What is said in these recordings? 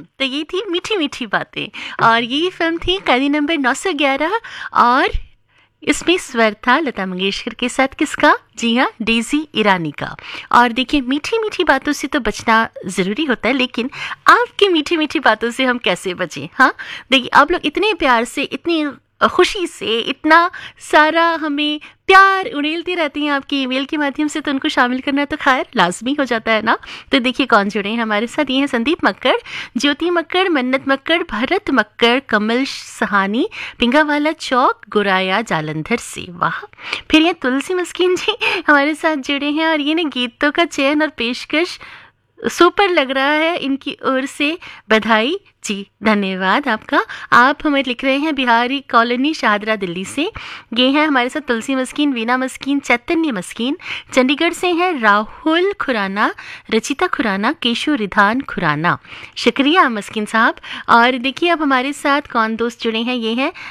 तो ये थी मीठी मीठी बातें, और ये फिल्म थी कैदी नंबर 911, और इसमें स्वर था लता मंगेशकर के साथ किसका? जी हाँ, डेजी ईरानी का। और देखिए, मीठी मीठी बातों से तो बचना ज़रूरी होता है, लेकिन आपकी मीठी मीठी बातों से हम कैसे बचें? हाँ, देखिए, आप लोग इतने प्यार से, इतनी खुशी से, इतना सारा हमें प्यार उड़ेलती रहती हैं आपकी ईमेल के माध्यम से, तो उनको शामिल करना तो खैर लाजमी हो जाता है ना। तो देखिए कौन जुड़े हैं हमारे साथ। ये हैं संदीप मक्कड़, ज्योति मक्कड़, मन्नत मक्कड़, भरत मक्कड़, कमल सहानी, पिंगावाला चौक, गुराया जालंधर से। वाह। फिर ये तुलसी मस्कीन जी हमारे साथ जुड़े हैं, और ये ना गीतों का चयन और पेशकश सुपर लग रहा है, इनकी ओर से बधाई जी, धन्यवाद आपका। आप हमें लिख रहे हैं बिहारी कॉलोनी शाहदरा दिल्ली से। ये हैं हमारे साथ तुलसी मस्कीन, वीना मस्कीन, चैतन्य मस्कीन। चंडीगढ़ से हैं राहुल खुराना, रचिता खुराना, केशु रिधान खुराना। शुक्रिया मस्कीन साहब। और देखिए अब हमारे साथ कौन दोस्त जुड़े हैं। ये हैं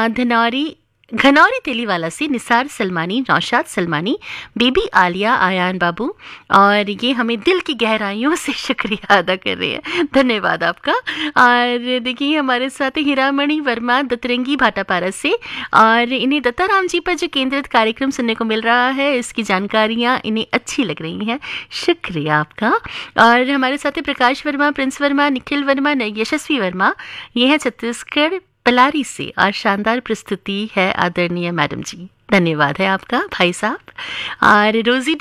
घनौरी तेलीवाला से निसार सलमानी, नौशाद सलमानी, बेबी आलिया, आयान बाबू, और ये हमें दिल की गहराइयों से शुक्रिया अदा कर रहे हैं, धन्यवाद आपका। और देखिए हमारे साथ हीरामणि वर्मा दतरंगी भाटापारा से, और इन्हें दत्ताराम जी पर जो केंद्रित कार्यक्रम सुनने को मिल रहा है, इसकी जानकारियाँ इन्हें अच्छी लग रही हैं, शुक्रिया आपका। और हमारे साथ प्रकाश वर्मा, प्रिंस वर्मा, निखिल वर्मा, यशस्वी वर्मा, ये हैं छत्तीसगढ़ पलारी से, और शानदार प्रस्तुति है आदरणीय मैडम जी, धन्यवाद है आपका भाई साहब। और रोजी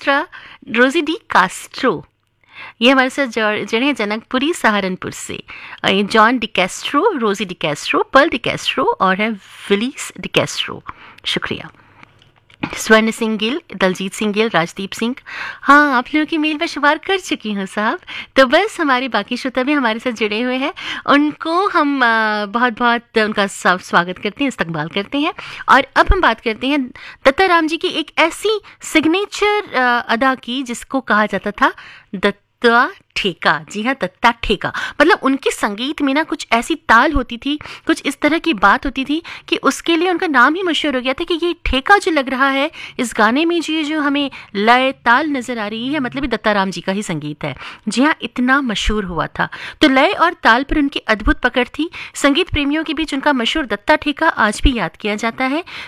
डी कास्ट्रो, ये हमारे साथ जुड़े हैं जनकपुरी सहारनपुर से। जॉन डिकैस्ट्रो, रोजी डिकैस्ट्रो, पर्ल डिकैस्ट्रो, और है विलीस डिकैस्ट्रो, शुक्रिया। स्वर्ण सिंह गिल, दलजीत सिंह गिल, राजदीप सिंह, हाँ आप लोगों की मेल में शुमार कर चुकी हूँ साहब। तो बस हमारे बाकी श्रोता भी हमारे साथ जुड़े हुए हैं, उनको हम बहुत बहुत उनका स्वागत करते हैं, इस्तकबाल करते हैं। और अब हम बात करते हैं दत्ताराम जी की एक ऐसी सिग्नेचर अदा की जिसको कहा जाता था दत्ता ठेका। जी हाँ, दत्ता ठेका, मतलब उनके संगीत में ना कुछ ऐसी ताल होती थी, कुछ इस तरह की बात होती थी कि उसके लिए उनका नाम ही मशहूर हो गया था कि ये ठेका जो लग रहा है इस गाने में, जो हमें लय ताल नजर आ रही है, मतलब ये दत्ताराम जी का ही संगीत है। जी हाँ, इतना मशहूर हुआ था। तो लय और ताल पर उनकी अद्भुत पकड़ थी। संगीत प्रेमियों के बीच उनका मशहूर दत्ता ठेका आज भी याद किया जाता है।